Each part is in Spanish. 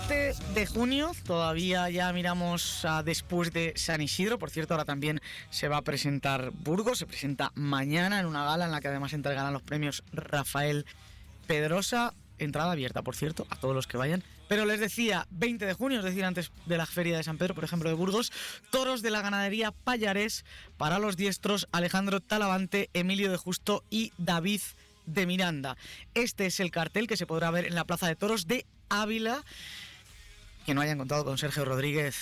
20 de junio, todavía ya miramos a después de San Isidro. Por cierto, ahora también se va a presentar Burgos, se presenta mañana en una gala en la que además entregarán los premios Rafael Pedrosa. Entrada abierta, por cierto, a todos los que vayan. Pero les decía, 20 de junio, es decir, antes de la Feria de San Pedro, por ejemplo, de Burgos, toros de la ganadería Pallarés para los diestros Alejandro Talavante, Emilio de Justo y David de Miranda. Este es el cartel que se podrá ver en la Plaza de Toros de Ávila. Que no hayan contado con Sergio Rodríguez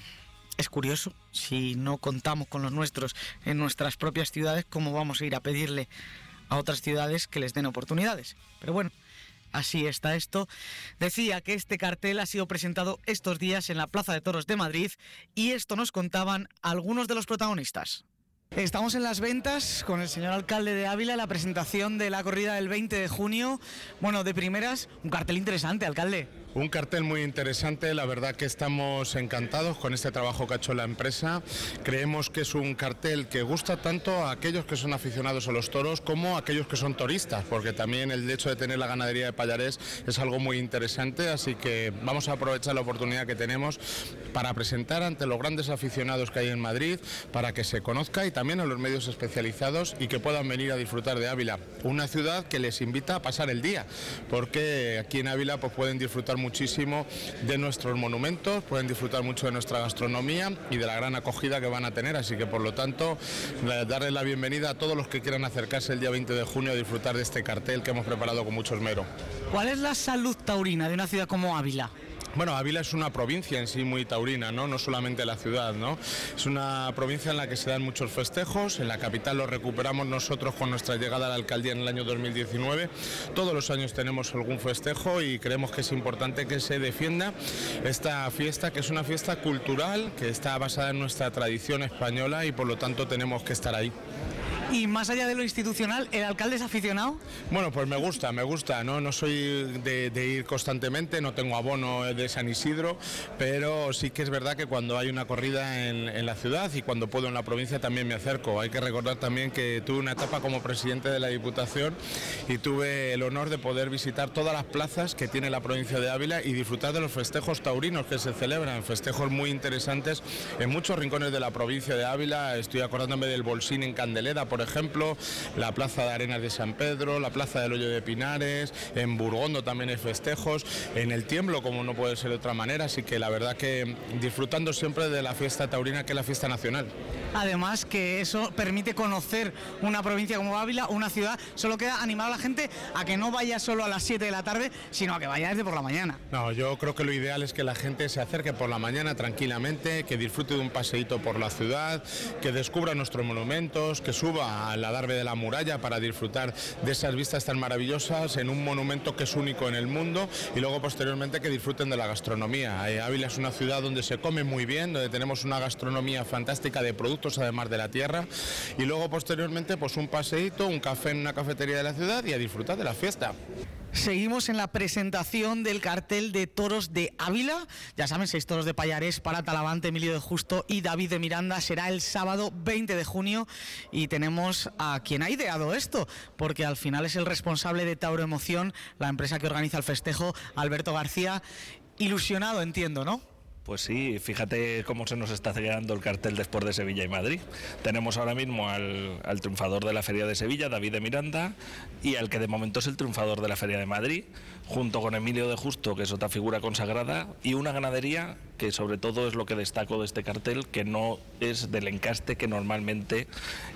es curioso. Si no contamos con los nuestros en nuestras propias ciudades, ¿cómo vamos a ir a pedirle a otras ciudades que les den oportunidades? Pero bueno, así está esto. Decía que este cartel ha sido presentado estos días en la Plaza de Toros de Madrid y esto nos contaban algunos de los protagonistas. Estamos en las ventas con el señor alcalde de Ávila, la presentación de la corrida del 20 de junio. Bueno, de primeras, un cartel interesante, alcalde. Un cartel muy interesante, la verdad que estamos encantados con este trabajo que ha hecho la empresa. Creemos que es un cartel que gusta tanto a aquellos que son aficionados a los toros como a aquellos que son toristas, porque también el hecho de tener la ganadería de Pallarés es algo muy interesante, así que vamos a aprovechar la oportunidad que tenemos para presentar ante los grandes aficionados que hay en Madrid, para que se conozca y también a los medios especializados y que puedan venir a disfrutar de Ávila, una ciudad que les invita a pasar el día, porque aquí en Ávila pues pueden disfrutar muchísimo de nuestros monumentos, pueden disfrutar mucho de nuestra gastronomía y de la gran acogida que van a tener, así que por lo tanto darles la bienvenida a todos los que quieran acercarse el día 20 de junio a disfrutar de este cartel que hemos preparado con mucho esmero. ¿Cuál es la salud taurina de una ciudad como Ávila? Bueno, Ávila es una provincia en sí muy taurina, no solamente la ciudad, ¿no? Es una provincia en la que se dan muchos festejos, en la capital los recuperamos nosotros con nuestra llegada a la alcaldía en el año 2019. Todos los años tenemos algún festejo y creemos que es importante que se defienda esta fiesta, que es una fiesta cultural, que está basada en nuestra tradición española y por lo tanto tenemos que estar ahí. Y más allá de lo institucional, ¿el alcalde es aficionado? Bueno, pues me gusta, no soy de ir constantemente, no tengo abono de San Isidro, pero sí que es verdad que cuando hay una corrida en la ciudad y cuando puedo en la provincia también me acerco. Hay que recordar también que tuve una etapa como presidente de la Diputación y tuve el honor de poder visitar todas las plazas que tiene la provincia de Ávila y disfrutar de los festejos taurinos que se celebran, festejos muy interesantes en muchos rincones de la provincia de Ávila. Estoy acordándome del Bolsín en Candelera, por ejemplo, la Plaza de Arenas de San Pedro, la Plaza del Hoyo de Pinares, en Burgondo también hay festejos, en el Tiemblo, como no puede ser de otra manera, así que la verdad que disfrutando siempre de la fiesta taurina, que es la fiesta nacional. Además que eso permite conocer una provincia como Ávila, una ciudad. Solo queda animar a la gente a que no vaya solo a las 7 de la tarde, sino a que vaya desde por la mañana. No, yo creo que lo ideal es que la gente se acerque por la mañana tranquilamente, que disfrute de un paseíto por la ciudad, que descubra nuestros monumentos, que suba a la Darbe de la Muralla para disfrutar de esas vistas tan maravillosas en un monumento que es único en el mundo y luego posteriormente que disfruten de la gastronomía. Ávila es una ciudad donde se come muy bien, donde tenemos una gastronomía fantástica de productos además de la tierra y luego posteriormente pues un paseíto, un café en una cafetería de la ciudad y a disfrutar de la fiesta. Seguimos en la presentación del cartel de toros de Ávila. Ya saben, 6 toros de Pallarés para Talavante, Emilio de Justo y David de Miranda. Será el sábado 20 de junio y tenemos a quien ha ideado esto, porque al final es el responsable de Tauro Emoción, la empresa que organiza el festejo, Alberto García. Ilusionado, entiendo, ¿no? Pues sí, fíjate cómo se nos está quedando el cartel después de Sevilla y Madrid. Tenemos ahora mismo al triunfador de la Feria de Sevilla, David de Miranda, y al que de momento es el triunfador de la Feria de Madrid, junto con Emilio de Justo, que es otra figura consagrada, y una ganadería que sobre todo es lo que destaco de este cartel, que no es del encaste que normalmente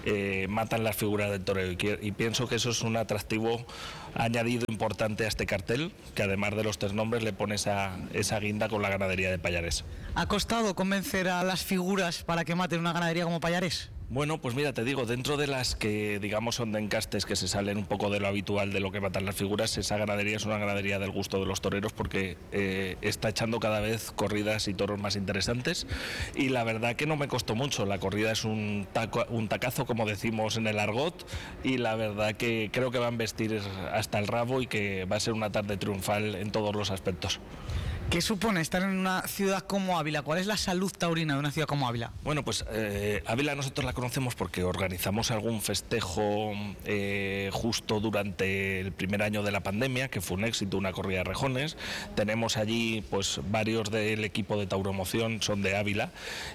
matan las figuras del toreo, y pienso que eso es un atractivo añadido importante a este cartel, que además de los 3 nombres le pone esa guinda con la ganadería de Pallarés. ¿Ha costado convencer a las figuras para que maten una ganadería como Pallarés? Bueno, pues mira, te digo, dentro de las que digamos son de encastes que se salen un poco de lo habitual de lo que matan las figuras, esa ganadería es una ganadería del gusto de los toreros porque está echando cada vez corridas y toros más interesantes y la verdad que no me costó mucho. La corrida es un tacazo, como decimos en el argot, y la verdad que creo que van a vestir hasta el rabo y que va a ser una tarde triunfal en todos los aspectos. ¿Qué supone estar en una ciudad como Ávila? ¿Cuál es la salud taurina de una ciudad como Ávila? Bueno, pues Ávila nosotros la conocemos porque organizamos algún festejo justo durante el primer año de la pandemia, que fue un éxito, una corrida de rejones. Tenemos allí, pues varios del equipo de Tauromoción son de Ávila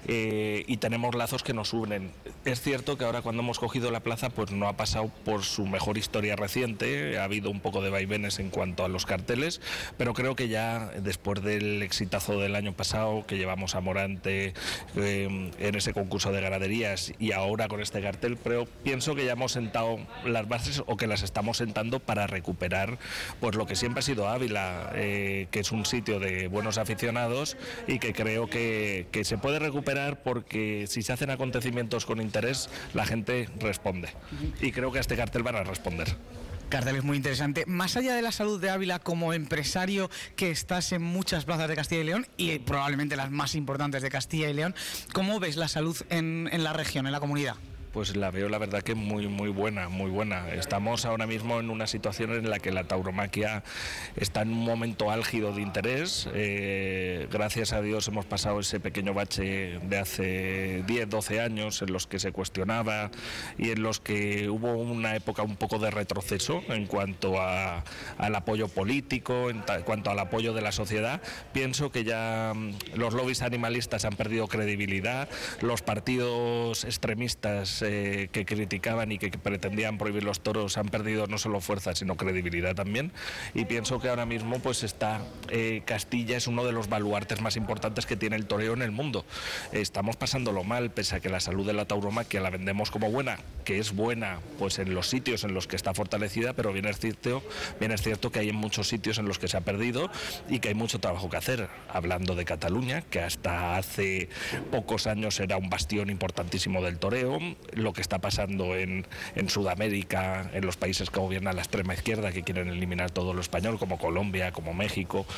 y tenemos lazos que nos unen. Es cierto que ahora cuando hemos cogido la plaza, pues no ha pasado por su mejor historia reciente, ha habido un poco de vaivenes en cuanto a los carteles, pero creo que ya después del exitazo del año pasado, que llevamos a Morante en ese concurso de ganaderías y ahora con este cartel, pero pienso que ya hemos sentado las bases o que las estamos sentando para recuperar pues lo que siempre ha sido Ávila, que es un sitio de buenos aficionados y que creo que se puede recuperar porque si se hacen acontecimientos con interés, la gente responde y creo que a este cartel van a responder. Cartel es muy interesante. Más allá de la salud de Ávila, como empresario que estás en muchas plazas de Castilla y León y probablemente las más importantes de Castilla y León, ¿cómo ves la salud en la región, en la comunidad? Pues la veo la verdad que muy buena, muy buena. Estamos ahora mismo en una situación en la que la tauromaquia está en un momento álgido de interés. Gracias a Dios hemos pasado ese pequeño bache de hace 10, 12 años en los que se cuestionaba y en los que hubo una época un poco de retroceso en cuanto al apoyo político, en cuanto al apoyo de la sociedad. Pienso que ya los lobbies animalistas han perdido credibilidad, los partidos extremistas que criticaban y que pretendían prohibir los toros han perdido no solo fuerza sino credibilidad también, y pienso que ahora mismo pues está Castilla es uno de los baluartes más importantes que tiene el toreo en el mundo. Estamos pasándolo mal, pese a que la salud de la tauromaquia la vendemos como buena, que es buena pues en los sitios en los que está fortalecida, pero bien es cierto que hay en muchos sitios en los que se ha perdido y que hay mucho trabajo que hacer. Hablando de Cataluña, que hasta hace pocos años era un bastión importantísimo del toreo, lo que está pasando en Sudamérica, en los países que gobierna la extrema izquierda, que quieren eliminar todo lo español, como Colombia, como México,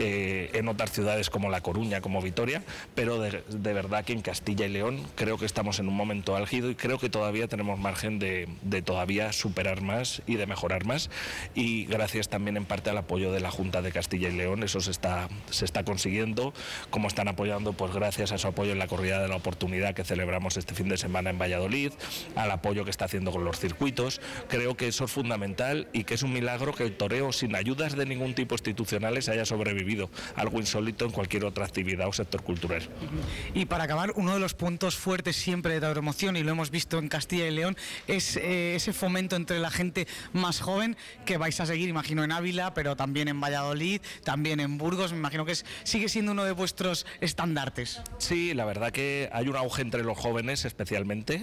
en otras ciudades como La Coruña, como Vitoria, pero de verdad que en Castilla y León creo que estamos en un momento álgido y creo que todavía tenemos margen de todavía superar más y de mejorar más, y gracias también en parte al apoyo de la Junta de Castilla y León eso se está consiguiendo, como están apoyando pues gracias a su apoyo en la corrida de la oportunidad que celebramos este fin de semana en Valladolid, al apoyo que está haciendo con los circuitos. Creo que eso es fundamental y que es un milagro que el toreo sin ayudas de ningún tipo institucionales haya sobrevivido, algo insólito en cualquier otra actividad o sector cultural. Y para acabar, uno de los puntos fuertes siempre de Tauromoción, y lo hemos visto en Castilla y León, es ese fomento entre la gente más joven que vais a seguir, imagino, en Ávila, pero también en Valladolid, también en Burgos. Me imagino que sigue siendo uno de vuestros estandartes. Sí, la verdad que hay un auge entre los jóvenes especialmente,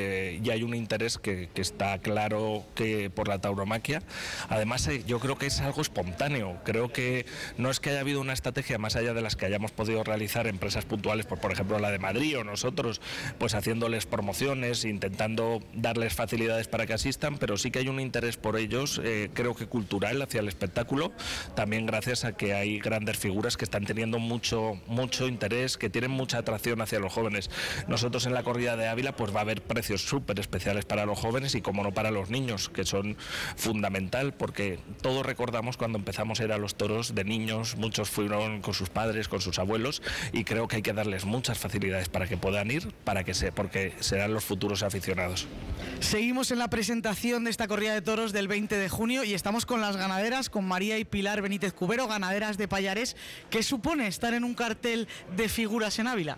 y hay un interés que está claro que por la tauromaquia. Además yo creo que es algo espontáneo, creo que no es que haya habido una estrategia más allá de las que hayamos podido realizar empresas puntuales, por ejemplo la de Madrid o nosotros, pues haciéndoles promociones, intentando darles facilidades para que asistan, pero sí que hay un interés por ellos, creo que cultural, hacia el espectáculo, también gracias a que hay grandes figuras que están teniendo mucho interés, que tienen mucha atracción hacia los jóvenes. Nosotros en la corrida de Ávila pues va a haber precios súper especiales para los jóvenes y como no para los niños, que son fundamental, porque todos recordamos cuando empezamos a ir a los toros de niños, muchos fueron con sus padres, con sus abuelos, y creo que hay que darles muchas facilidades para que puedan ir, porque serán los futuros aficionados. Seguimos en la presentación de esta corrida de toros del 20 de junio y estamos con las ganaderas, con María y Pilar Benítez Cubero, ganaderas de Pallares. ¿Qué supone estar en un cartel de figuras en Ávila?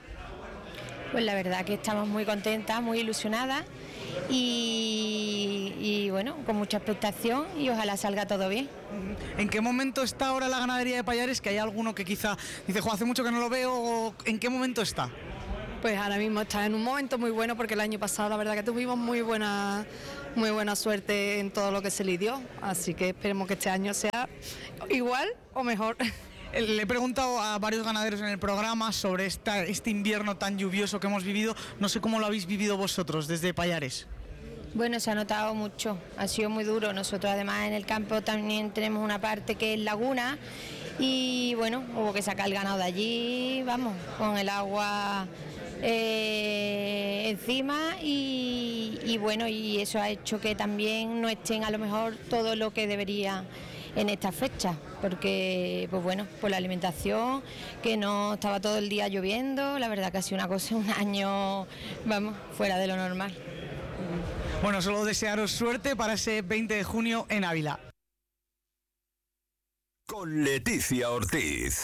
Pues la verdad que estamos muy contentas, muy ilusionadas y bueno, con mucha expectación y ojalá salga todo bien. ¿En qué momento está ahora la ganadería de Pallares? Que hay alguno que quizá dice, hace mucho que no lo veo, o ¿en qué momento está? Pues ahora mismo está en un momento muy bueno porque el año pasado la verdad que tuvimos muy buena suerte en todo lo que se lidió, así que esperemos que este año sea igual o mejor. Le he preguntado a varios ganaderos en el programa sobre este invierno tan lluvioso que hemos vivido. No sé cómo lo habéis vivido vosotros desde Pallares. Bueno, se ha notado mucho, ha sido muy duro. Nosotros además en el campo también tenemos una parte que es laguna y bueno, hubo que sacar el ganado de allí, vamos, con el agua encima y bueno, y eso ha hecho que también no estén a lo mejor todo lo que debería en esta fecha, porque pues bueno, por la alimentación, que no estaba todo el día lloviendo, la verdad que ha sido un año, vamos, fuera de lo normal. Bueno, solo desearos suerte para ese 20 de junio en Ávila. Con Leticia Ortiz.